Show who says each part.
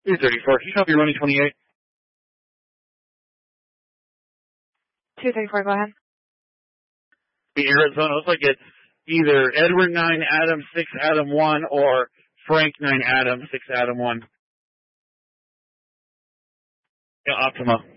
Speaker 1: 234. Can you copy running 28?
Speaker 2: 234, go ahead.
Speaker 1: The Arizona looks like it's either Edward 9 Adam 6 Adam 1 or Frank 9 Adam 6 Adam 1. Yeah, Optima.